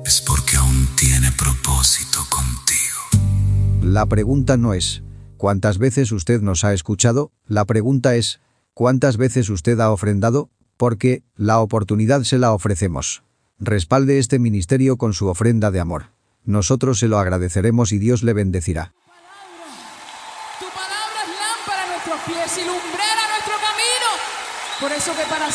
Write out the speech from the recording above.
es porque aún tiene propósito contigo. La pregunta no es ¿cuántas veces usted nos ha escuchado? La pregunta es ¿cuántas veces usted ha ofrendado? Porque la oportunidad se la ofrecemos. Respalde este ministerio con su ofrenda de amor. Nosotros se lo agradeceremos y Dios le bendecirá. Tu palabra es lámpara a nuestros pies y lumbrera a nuestro camino. Por eso que para